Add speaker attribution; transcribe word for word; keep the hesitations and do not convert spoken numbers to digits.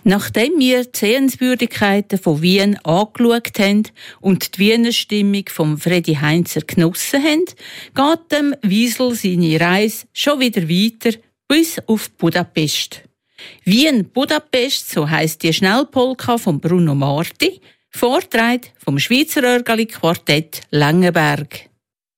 Speaker 1: Nachdem wir die Sehenswürdigkeiten von Wien angeschaut haben und die Wiener Stimmung von Freddy Heinzer genossen haben, geht dem Wiesel seine Reise schon wieder weiter bis auf Budapest. Wien-Budapest, so heisst die Schnellpolka von Bruno Marti, vorgetragen vom Schweizer Örgeli Quartett Langenberg.